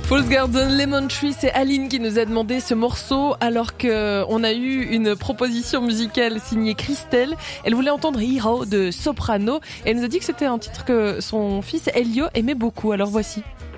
False Garden, Lemon Tree, c'est Aline qui nous a demandé ce morceau alors qu'on a eu une proposition musicale signée Christelle. Elle voulait entendre Hero de Soprano et elle nous a dit que c'était un titre que son fils Elio aimait beaucoup. Alors voici.